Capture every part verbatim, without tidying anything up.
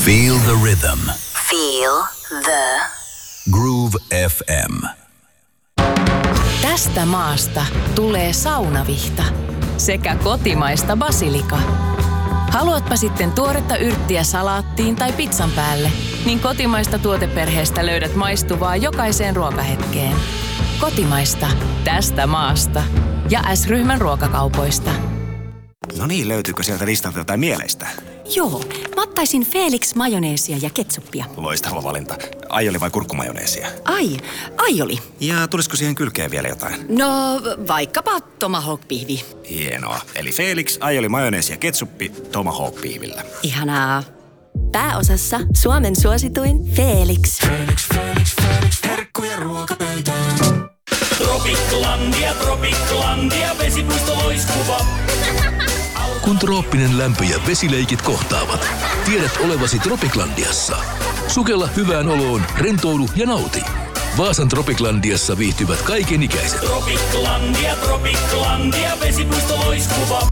Feel the rhythm. Feel the Groove F M. Tästä maasta tulee saunavihta sekä kotimaista basilika. Haluatpa sitten tuoretta yrttiä salaattiin tai pizzan päälle, niin kotimaista tuoteperheestä löydät maistuvaa jokaiseen ruokahetkeen. Kotimaista, tästä maasta ja S-ryhmän ruokakaupoista. No niin, löytyykö sieltä listalta jotain mieleistä? Joo, mä ottaisin Felix majoneesia ja ketsuppia. Loistava valinta. Aioli vai kurkkumajoneesia? Ai, aioli. Ja tulisiko siihen kylkeen vielä jotain? No, vaikkapa tomahawk-pihvi. Hienoa. Eli Felix, aioli, majoneesi ja ketsuppi tomahawk-pihvillä. Ihanaa. Pääosassa Suomen suosituin Felix. Felix, Felix, Felix, herkkuja ruokapöytään. Tropiklandia, Tropiklandia, vesipuisto loiskuva. Kun trooppinen lämpö ja vesileikit kohtaavat, tiedät olevasi Tropiklandiassa. Sukella hyvään oloon, rentoudu ja nauti. Vaasan Tropiklandiassa viihtyvät kaikenikäiset. Tropiklandia, Tropiklandia, vesipuisto loiskuva.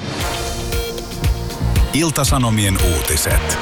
Ilta-Sanomien uutiset.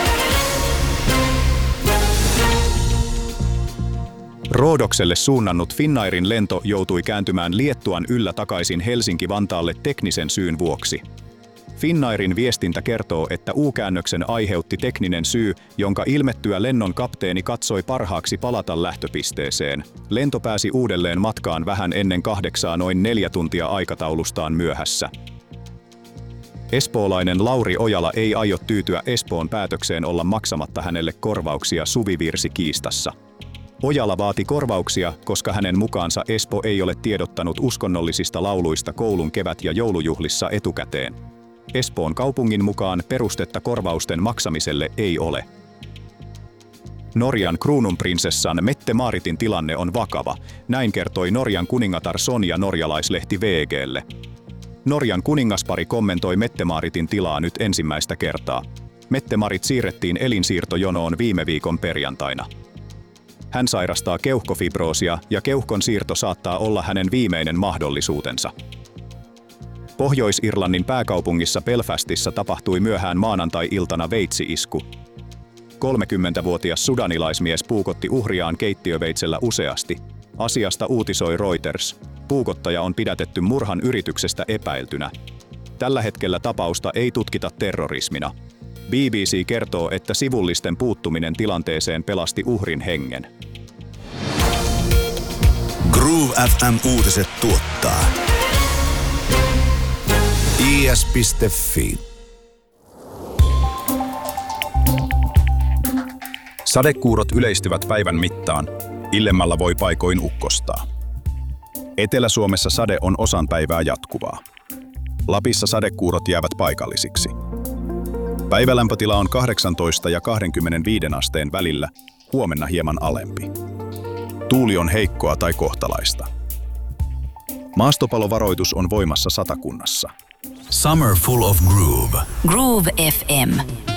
Roodokselle suunnannut Finnairin lento joutui kääntymään Liettuan yllä takaisin Helsinki-Vantaalle teknisen syyn vuoksi. Finnairin viestintä kertoo, että U-käännöksen aiheutti tekninen syy, jonka ilmettyä lennon kapteeni katsoi parhaaksi palata lähtöpisteeseen. Lento pääsi uudelleen matkaan vähän ennen kahdeksaa noin neljä tuntia aikataulustaan myöhässä. Espoolainen Lauri Ojala ei aio tyytyä Espoon päätökseen olla maksamatta hänelle korvauksia suvivirsikiistassa. Ojala vaati korvauksia, koska hänen mukaansa Espoo ei ole tiedottanut uskonnollisista lauluista koulun kevät- ja joulujuhlissa etukäteen. Espoon kaupungin mukaan perustetta korvausten maksamiselle ei ole. Norjan kruununprinsessan Mette-Maaritin tilanne on vakava, näin kertoi Norjan kuningatar Sonja norjalaislehti V G:lle. Norjan kuningaspari kommentoi Mette-Maaritin tilaa nyt ensimmäistä kertaa. Mette-Marit siirrettiin elinsiirtojonoon viime viikon perjantaina. Hän sairastaa keuhkofibroosia ja keuhkon siirto saattaa olla hänen viimeinen mahdollisuutensa. Pohjois-Irlannin pääkaupungissa Belfastissa tapahtui myöhään maanantai-iltana veitsi-isku. kolmekymmentävuotias sudanilaismies puukotti uhriaan keittiöveitsellä useasti. Asiasta uutisoi Reuters. Puukottaja on pidätetty murhan yrityksestä epäiltynä. Tällä hetkellä tapausta ei tutkita terrorismina. B B C kertoo, että sivullisten puuttuminen tilanteeseen pelasti uhrin hengen. Groove F M-uutiset tuottaa I S piste Fi. Sadekuurot yleistyvät päivän mittaan. Illemmalla voi paikoin ukkostaa. Etelä-Suomessa sade on osan päivää jatkuvaa. Lapissa sadekuurot jäävät paikallisiksi. Päivälämpötila on kahdeksantoista ja kaksikymmentäviisi asteen välillä, huomenna hieman alempi. Tuuli on heikkoa tai kohtalaista. Maastopalovaroitus on voimassa Satakunnassa. Summer full of groove. Groove F M.